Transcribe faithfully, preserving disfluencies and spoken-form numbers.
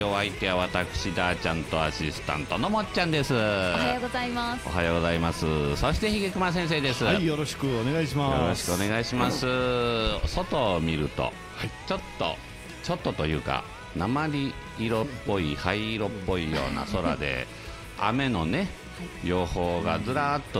お相手は私ダーちゃんとアシスタントのもっちゃんです。おはようございます。 おはようございます。そしてひげくま先生です。 はい、よろしくお願いします。 よろしくお願いします。外を見ると、はい、ちょっとちょっとというか鉛色っぽい灰色っぽいような空で雨のね予報がずらーっと